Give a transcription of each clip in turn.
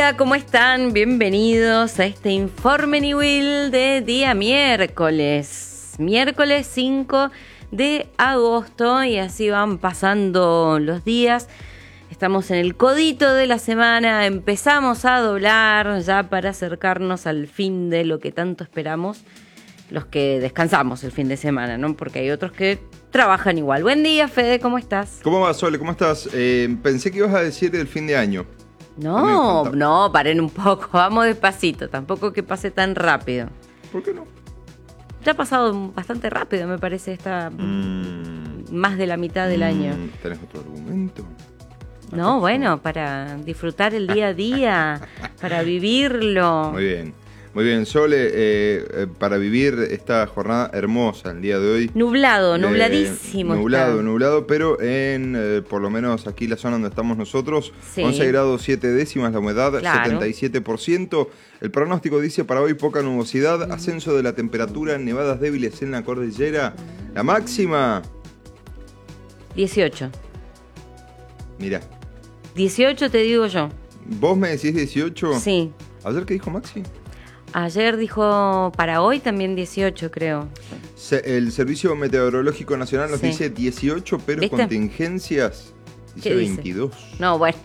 Hola, ¿cómo están? Bienvenidos a este Informe Niwil de día miércoles. Miércoles 5 de agosto y así van pasando los días. Estamos en el codito de la semana, empezamos a doblar ya para acercarnos al fin de lo que tanto esperamos. Los que descansamos el fin de semana, ¿no? Porque hay otros que trabajan igual. Buen día, Fede, ¿cómo estás? ¿Cómo va, Sole? ¿Cómo estás? Pensé que ibas a decir el fin de año. No, paren un poco, vamos despacito, tampoco que pase tan rápido. ¿Por qué no? Ya ha pasado bastante rápido, me parece, más de la mitad del año. ¿Tenés otro argumento? No, bueno, para disfrutar el día a día, para vivirlo. Muy bien, Sole, para vivir esta jornada hermosa el día de hoy. Nubladísimo. Nublado, pero por lo menos aquí la zona donde estamos nosotros, sí. 11 grados 7 décimas, la humedad claro. 77%. El pronóstico dice para hoy poca nubosidad, ascenso de la temperatura, nevadas débiles en la cordillera. La máxima... 18. Mirá. 18 te digo yo. ¿Vos me decís 18? Sí. ¿Ayer qué dijo Maxi? Ayer dijo para hoy también 18, creo. El Servicio Meteorológico Nacional nos sí. dice 18, pero ¿viste? Contingencias dice 22. No, bueno.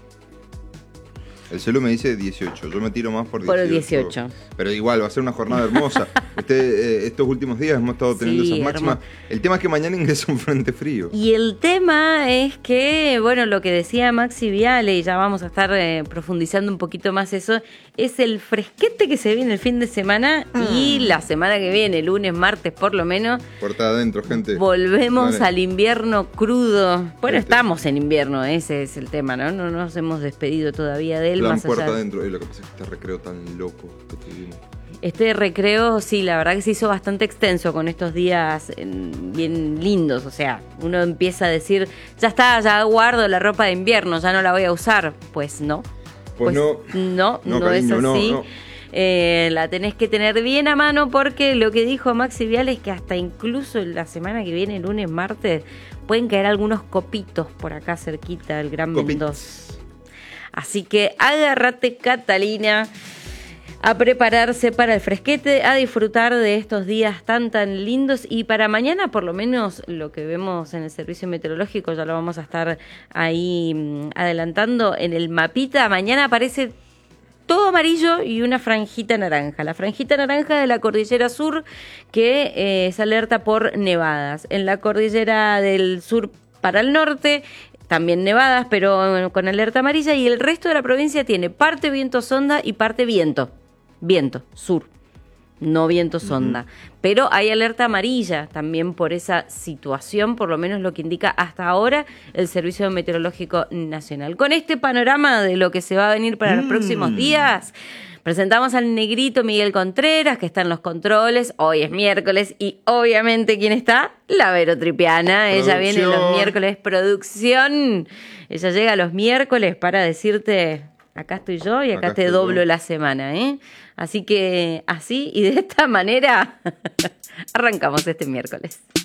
El celu me dice 18, yo me tiro más por 18. Por 18. Pero igual, va a ser una jornada hermosa. Estos últimos días hemos estado teniendo esas máximas. El tema es que mañana ingresa un frente frío. Y el tema es que, bueno, lo que decía Maxi Viale, y ya vamos a estar profundizando un poquito más eso, es el fresquete que se viene el fin de semana y la semana que viene, lunes, martes por lo menos. Puerta adentro, gente. Volvemos al invierno crudo. Bueno, estamos en invierno, ese es el tema, ¿no? No nos hemos despedido todavía de él. Plan más puerta allá. adentro, lo que pasa es que este recreo tan loco que tuvimos. Este recreo, sí, la verdad que se hizo bastante extenso con estos días bien lindos. O sea, uno empieza a decir, ya está, ya guardo la ropa de invierno, ya no la voy a usar. Pues no. Pues no. No, cariño, es así. No. La tenés que tener bien a mano porque lo que dijo Maxi Vial es que hasta incluso la semana que viene, lunes, martes, pueden caer algunos copitos por acá cerquita del Gran Mendoza. Así que agárrate, Catalina, a prepararse para el fresquete, a disfrutar de estos días tan lindos. Y para mañana, por lo menos, lo que vemos en el servicio meteorológico, ya lo vamos a estar ahí adelantando en el mapita. Mañana aparece todo amarillo y una franjita naranja. La franjita naranja de la cordillera sur, que es alerta por nevadas. En la cordillera del sur para el norte, también nevadas, pero con alerta amarilla, y el resto de la provincia tiene parte viento sonda y parte viento sur, no viento sonda. Pero hay alerta amarilla también por esa situación, por lo menos lo que indica hasta ahora el Servicio Meteorológico Nacional. Con este panorama de lo que se va a venir para los próximos días, presentamos al negrito Miguel Contreras, que está en los controles. Hoy es miércoles y obviamente, ¿quién está? La Vero Tripiana. Ella viene los miércoles, producción. Ella llega los miércoles para decirte, acá estoy yo y acá te doblo la semana, ¿eh? Así que así y de esta manera arrancamos este miércoles.